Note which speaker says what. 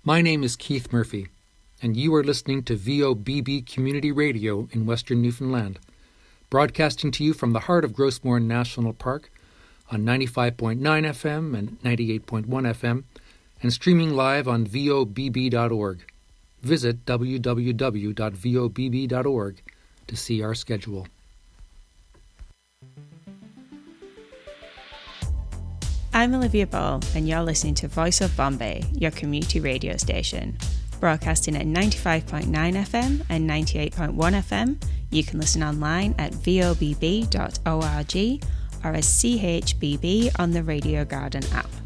Speaker 1: My name is Keith Murphy, and you are listening to VOBB Community Radio in Western Newfoundland, broadcasting to you from the heart of Grossmoor National Park on 95.9 FM and 98.1 FM, and streaming live on vobb.org. Visit www.vobb.org to see our schedule.
Speaker 2: I'm Olivia Ball, and you're listening to Voice of Bombay, your community radio station. Broadcasting at 95.9 FM and 98.1 FM, you can listen online at vobb.org or as CHBB on the Radio Garden app.